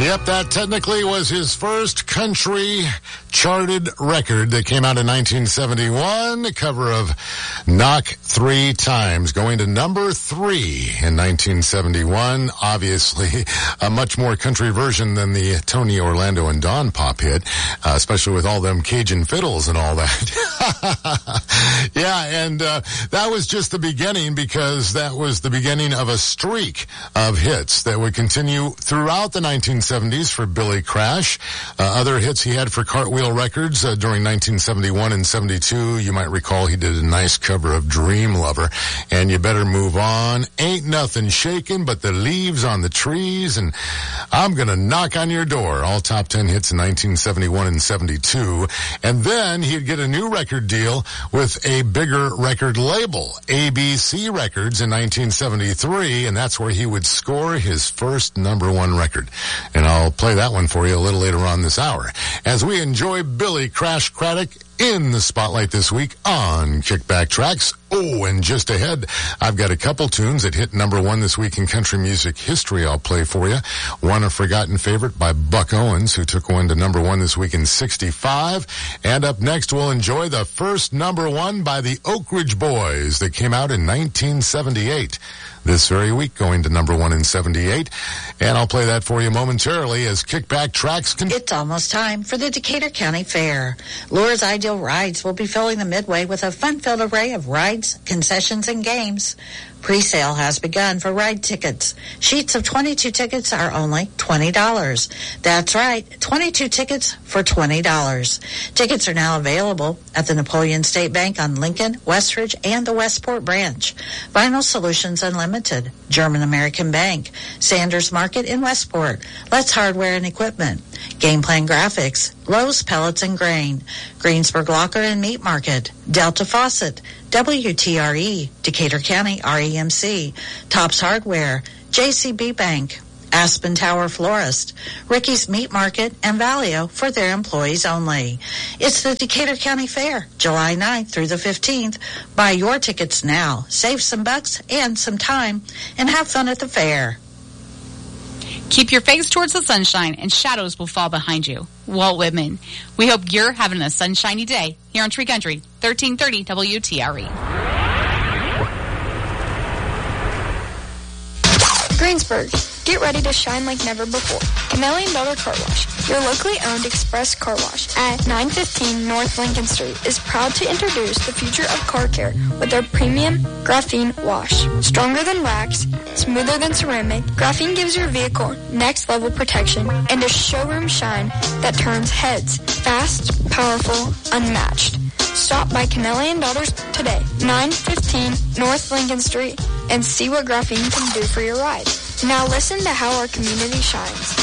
Yep, that technically was his first country charted record that came out in 1971. A cover of Knock 3 Times, going to number 3 in 1971. Obviously, a much more country version than the Tony Orlando and Dawn pop hit, especially with all them Cajun fiddles and all that. Yeah, and that was just the beginning, because that was the beginning of a streak of hits that would continue throughout the 1970s for Billy Crash. Other hits he had for Cartwheel Records during 1971 and 72. You might recall he did a nice cover of Dream Lover and You Better Move On. Ain't Nothing Shaking But the Leaves on the Trees, and I'm Gonna Knock on Your Door. All top 10 hits in 1971 and 72. And then he'd get a new record deal with a bigger record label, ABC Records, in 1973, and that's where he would score his first number 1 record. And I'll play that one for you a little later on this hour, as we enjoy Billy Crash Craddock in the spotlight this week on Kickback Tracks. Oh, and just ahead, I've got a couple tunes that hit number 1 this week in country music history I'll play for you. One, a forgotten favorite by Buck Owens, who took one to number 1 this week in 65. And up next, we'll enjoy the first number 1 by the Oak Ridge Boys that came out in 1978. This very week, going to number 1 in 78. And I'll play that for you momentarily as Kickback Tracks It's almost time for the Decatur County Fair. Lure's Ideal Rides will be filling the midway with a fun-filled array of rides, concessions, and games. Pre-sale has begun for ride tickets. Sheets of 22 tickets are only $20. That's right, 22 tickets for $20. Tickets are now available at the Napoleon State Bank on Lincoln, Westridge, and the Westport branch. Vinyl Solutions Unlimited, German American Bank, Sanders Market in Westport, Let's Hardware and Equipment, Game Plan Graphics, Lowe's Pellets and Grain, Greensburg Locker and Meat Market, Delta Faucet, WTRE, Decatur County REMC, Tops Hardware, JCB Bank, Aspen Tower Florist, Ricky's Meat Market, and Valio for their employees only. It's the Decatur County Fair, July 9th through the 15th. Buy your tickets now, save some bucks and some time, and have fun at the fair. Keep your face towards the sunshine, and shadows will fall behind you. Walt Whitman. We hope you're having a sunshiny day here on Tree Country, 1330 WTRE. Greensburg, get ready to shine like never before. Canelli & Daughter Car Wash, your locally owned express car wash at 915 North Lincoln Street, is proud to introduce the future of car care with their premium graphene wash. Stronger than wax, smoother than ceramic, graphene gives your vehicle next level protection and a showroom shine that turns heads. Fast, powerful, unmatched. Stop by Canelli & Daughters today, 915 North Lincoln Street, and see what graphene can do for your ride. Now listen to how our community shines.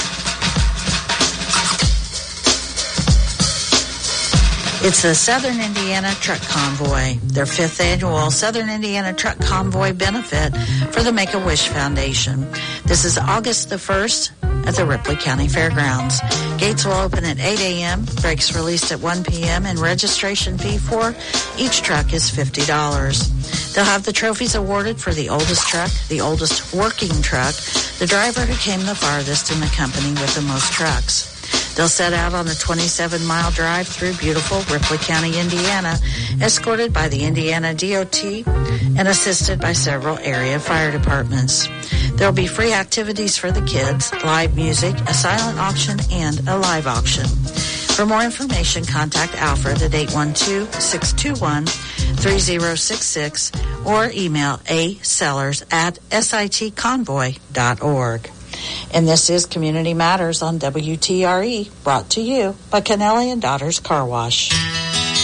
It's the Southern Indiana Truck Convoy, their 5th annual Southern Indiana Truck Convoy benefit for the Make-A-Wish Foundation. This is August the 1st at the Ripley County Fairgrounds. Gates will open at 8 a.m., brakes released at 1 p.m., and registration fee for each truck is $50. They'll have the trophies awarded for the oldest truck, the oldest working truck, the driver who came the farthest, and the company with the most trucks. They'll set out on a 27-mile drive through beautiful Ripley County, Indiana, escorted by the Indiana DOT and assisted by several area fire departments. There'll be free activities for the kids, live music, a silent auction, and a live auction. For more information, contact Alfred at 812-621-3066 or email asellers@sitconvoy.org. And this is Community Matters on WTRE, brought to you by Canelli & Daughters Car Wash.